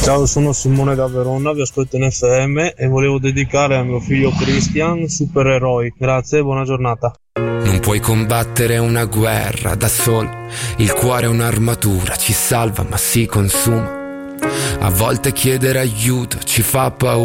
Ciao, sono Simone da Verona, vi ascolto in FM e volevo dedicare a mio figlio Christian Supereroi. Grazie e buona giornata. Non puoi combattere una guerra da solo, il cuore è un'armatura, ci salva ma si consuma. A volte chiedere aiuto ci fa paura.